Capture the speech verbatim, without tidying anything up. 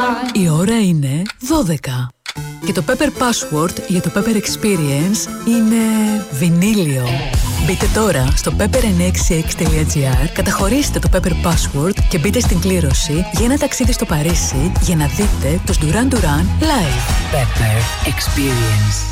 Η ώρα είναι δώδεκα. Και το Pepper Password για το Pepper Experience είναι βινίλιο. Μπείτε τώρα στο pepper εννιακόσια εξήντα έξι τελεία gr, καταχωρήστε το Pepper Password και μπείτε στην κλήρωση για ένα ταξίδι στο Παρίσι για να δείτε τους Duran Duran live. Pepper Experience.